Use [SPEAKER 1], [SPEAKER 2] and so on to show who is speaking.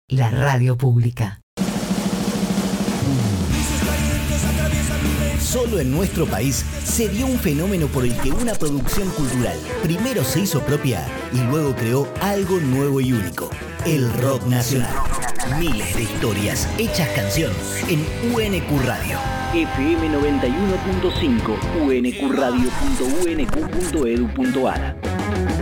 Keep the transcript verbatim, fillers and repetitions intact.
[SPEAKER 1] la radio pública.
[SPEAKER 2] Solo en nuestro país se dio un fenómeno por el que una producción cultural primero se hizo propia y luego creó algo nuevo y único: el rock nacional. Miles de historias hechas canción en U N Q Radio.
[SPEAKER 3] F M noventa y uno punto cinco, u n q radio punto u n q punto e d u punto a r.